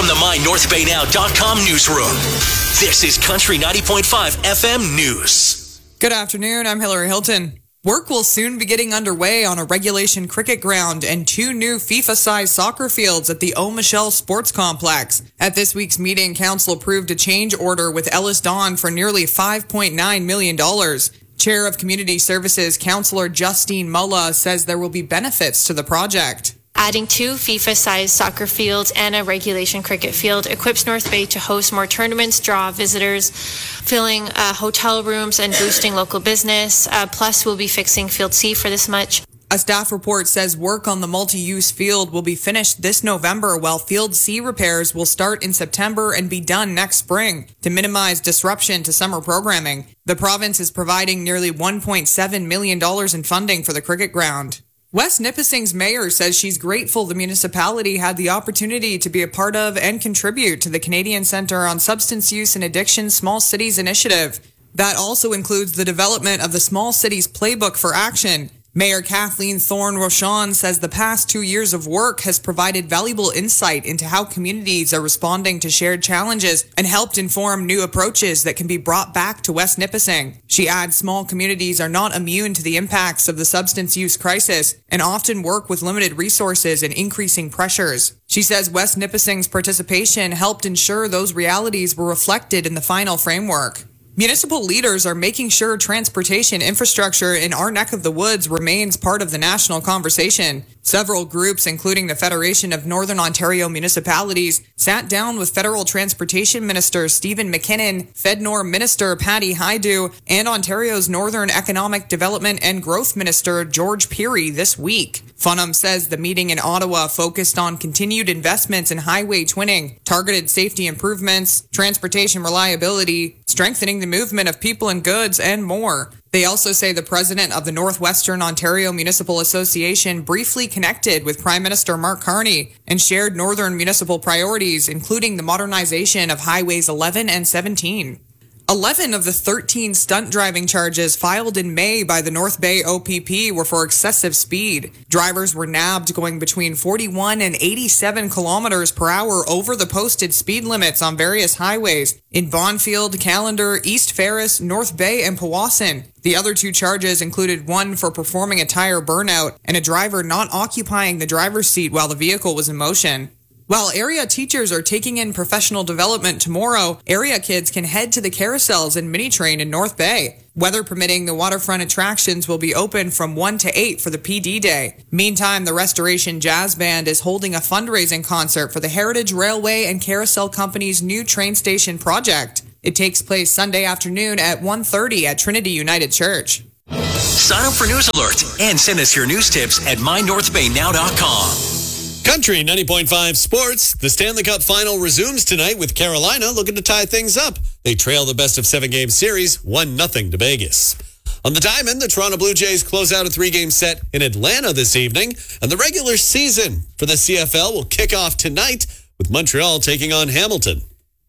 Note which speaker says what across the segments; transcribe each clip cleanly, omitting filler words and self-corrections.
Speaker 1: from the MyNorthBayNow.com newsroom, this is Country 90.5 FM News.
Speaker 2: Good afternoon, I'm Hillary Hilton. Work will soon be getting underway on a regulation cricket ground and 2 new FIFA-sized soccer fields at the O'Michelle Sports Complex. At this week's meeting, Council approved a change order with Ellis Don for nearly $5.9 million. Chair of Community Services, Councillor Justine Mulla, says there will be benefits to the project.
Speaker 3: Adding 2 FIFA-sized soccer fields and a regulation cricket field equips North Bay to host more tournaments, draw visitors, filling hotel rooms and boosting local business. Plus, we'll be fixing Field C for this much.
Speaker 2: A staff report says work on the multi-use field will be finished this November, while Field C repairs will start in September and be done next spring to minimize disruption to summer programming. The province is providing nearly $1.7 million in funding for the cricket ground. West Nipissing's mayor says she's grateful the municipality had the opportunity to be a part of and contribute to the Canadian Centre on Substance Use and Addiction Small Cities Initiative. That also includes the development of the Small Cities Playbook for Action. Mayor Kathleen Thorne-Rochon says the past 2 years of work has provided valuable insight into how communities are responding to shared challenges and helped inform new approaches that can be brought back to West Nipissing. She adds small communities are not immune to the impacts of the substance use crisis and often work with limited resources and increasing pressures. She says West Nipissing's participation helped ensure those realities were reflected in the final framework. Municipal leaders are making sure transportation infrastructure in our neck of the woods remains part of the national conversation. Several groups, including the Federation of Northern Ontario Municipalities, sat down with Federal Transportation Minister Stephen McKinnon, FedNor Minister Patty Hajdu, and Ontario's Northern Economic Development and Growth Minister George Peary this week. Funham says the meeting in Ottawa focused on continued investments in highway twinning, targeted safety improvements, transportation reliability, strengthening the movement of people and goods, and more. They also say the president of the Northwestern Ontario Municipal Association briefly connected with Prime Minister Mark Carney and shared northern municipal priorities, including the modernization of Highways 11 and 17. 11 of the 13 stunt driving charges filed in May by the North Bay OPP were for excessive speed. Drivers were nabbed going between 41 and 87 kilometers per hour over the posted speed limits on various highways in Bonfield, Callander, East Ferris, North Bay, and Powassan. The other 2 charges included one for performing a tire burnout and a driver not occupying the driver's seat while the vehicle was in motion. While area teachers are taking in professional development tomorrow, area kids can head to the carousels and mini train in North Bay. Weather permitting, the waterfront attractions will be open from 1 to 8 for the PD Day. Meantime, the Restoration Jazz Band is holding a fundraising concert for the Heritage Railway and Carousel Company's new train station project. It takes place Sunday afternoon at 1:30 at Trinity United Church.
Speaker 1: Sign up for News Alert and send us your news tips at MyNorthBayNow.com.
Speaker 4: Country 90.5 Sports. The Stanley Cup Final resumes tonight with Carolina looking to tie things up. They trail the best-of-7 game series 1-0 to Vegas. On the diamond, the Toronto Blue Jays close out a 3-game set in Atlanta this evening, and the regular season for the CFL will kick off tonight with Montreal taking on Hamilton.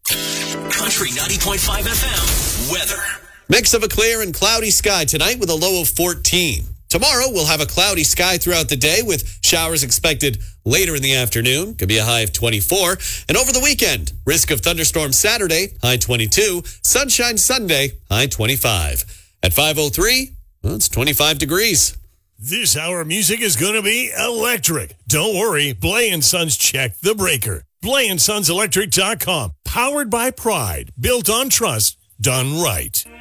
Speaker 1: Country 90.5 FM weather.
Speaker 4: Mix of a clear and cloudy sky tonight with a low of 14. Tomorrow, we'll have a cloudy sky throughout the day with showers expected later in the afternoon. Could be a high of 24. And over the weekend, risk of thunderstorms Saturday, high 22. Sunshine Sunday, high 25. At 5:03, well, it's 25 degrees.
Speaker 5: This hour of music is going to be electric. Don't worry, Blay & Sons checked the breaker. BlayandSonsElectric.com. Powered by pride. Built on trust. Done right.